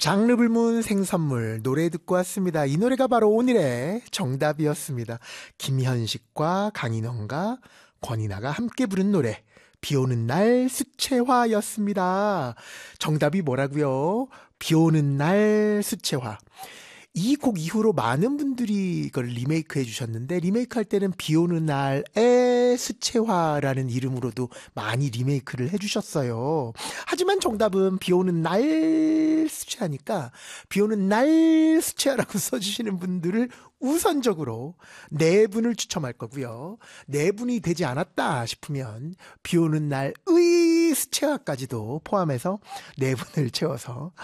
장르 불문 생선물 노래 듣고 왔습니다. 이 노래가 바로 오늘의 정답이었습니다. 김현식과 강인원과 권이나가 함께 부른 노래 비오는 날 수채화였습니다. 정답이 뭐라고요? 비오는 날 수채화. 이 곡 이후로 많은 분들이 이걸 리메이크 해주셨는데 리메이크 할 때는 비오는 날의 수채화라는 이름으로도 많이 리메이크를 해주셨어요. 하지만 정답은 비오는 날 수채화니까 비오는 날 수채화라고 써주시는 분들을 우선적으로 4분을 추첨할 거고요. 4분이 되지 않았다 싶으면 비오는 날의 수채화까지도 포함해서 4분을 채워서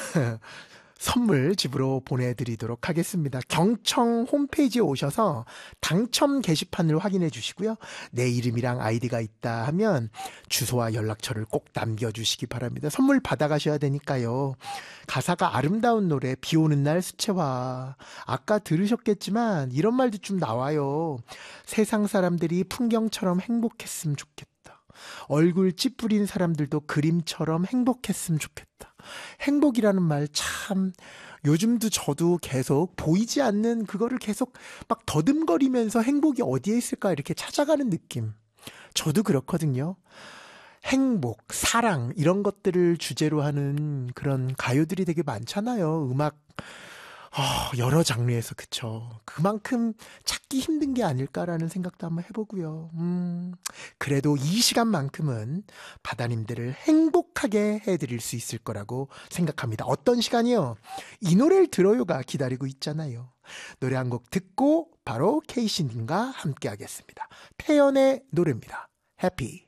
선물 집으로 보내드리도록 하겠습니다. 경청 홈페이지에 오셔서 당첨 게시판을 확인해 주시고요. 내 이름이랑 아이디가 있다 하면 주소와 연락처를 꼭 남겨주시기 바랍니다. 선물 받아가셔야 되니까요. 가사가 아름다운 노래 비오는 날 수채화. 아까 들으셨겠지만 이런 말도 좀 나와요. 세상 사람들이 풍경처럼 행복했으면 좋겠다. 얼굴 찌푸린 사람들도 그림처럼 행복했으면 좋겠다. 행복이라는 말 참 요즘도 저도 계속 보이지 않는 그거를 계속 막 더듬거리면서 행복이 어디에 있을까 이렇게 찾아가는 느낌. 저도 그렇거든요. 행복, 사랑 이런 것들을 주제로 하는 그런 가요들이 되게 많잖아요. 음악 여러 장르에서 그쵸. 그만큼 찾기 힘든 게 아닐까라는 생각도 한번 해보고요. 그래도 이 시간만큼은 바다님들을 행복하게 해드릴 수 있을 거라고 생각합니다. 어떤 시간이요? 이 노래를 들어요가 기다리고 있잖아요. 노래 한 곡 듣고 바로 케이씨님과 함께 하겠습니다. 태연의 노래입니다. 해피.